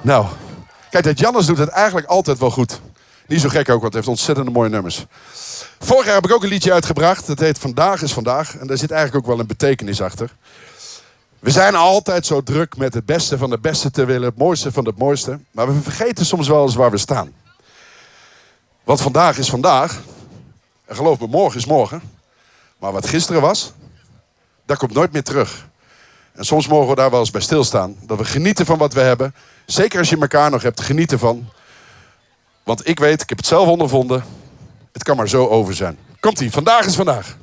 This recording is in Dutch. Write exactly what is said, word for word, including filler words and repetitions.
Nou, kijk, dat Jannes doet het eigenlijk altijd wel goed. Niet zo gek ook, want hij heeft ontzettende mooie nummers. Vorig jaar heb ik ook een liedje uitgebracht. Dat heet Vandaag is Vandaag. En daar zit eigenlijk ook wel een betekenis achter. We zijn altijd zo druk met het beste van het beste te willen. Het mooiste van het mooiste. Maar we vergeten soms wel eens waar we staan. Want vandaag is vandaag. En geloof me, morgen is morgen. Maar wat gisteren was, dat komt nooit meer terug. En soms mogen we daar wel eens bij stilstaan. Dat we genieten van wat we hebben. Zeker als je elkaar nog hebt, geniet ervan. Want ik weet, ik heb het zelf ondervonden. Het kan maar zo over zijn. Komt-ie, vandaag is vandaag.